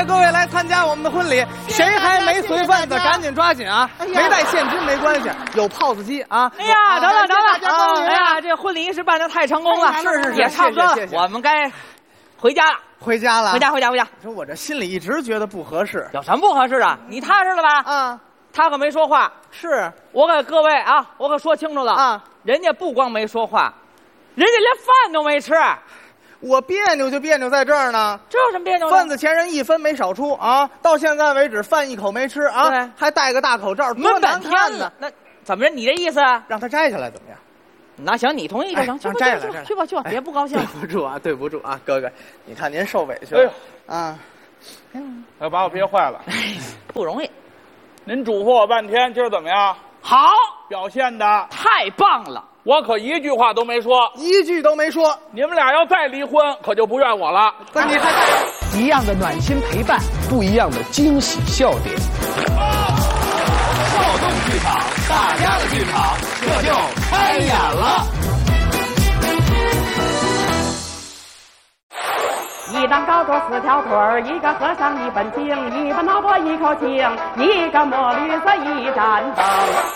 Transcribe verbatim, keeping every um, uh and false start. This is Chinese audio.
各位来参加我们的婚礼，谁还没随份子，赶紧抓紧啊！没带现金没关系，有 P O S 机啊！ 哎呀，得了得了啊！ 哎呀，这婚礼仪式办得太成功了， 是是是， 也差不多了，我们该回家了。 回家了， 回家回家回家。 你说我这心里一直觉得不合适， 有什么不合适的？你踏实了吧？ 啊， 他可没说话。 是我给各位啊，我可说清楚了啊， 人家不光没说话，人家连饭都没吃。 我别扭就别扭在这儿呢， 这有什么别扭的？ 份子钱人一分没少出啊，到现在为止饭一口没吃啊， 对还戴个大口罩，多难看呢！ 那怎么着？你这意思？ 让他摘下来怎么样？ 那行，你同意就行。 哎、摘下来， 去吧去吧，别不高兴。 对不住啊，对不住啊，哥哥，你看您受委屈了。 哎啊， 要把我憋坏了， 不容易。 您嘱咐我半天，今儿怎么样？ 好， 表现的太棒了。 我可一句话都没说， 一句都没说。 你们俩要再离婚，可就不怨我了。 那你还一样的暖心陪伴，不一样的惊喜笑点。 跳动剧场，大家的剧场，这就开演了。 一张高桌四条腿儿，一个和尚一本经，一个脑波一口情，一个墨绿色一盏灯。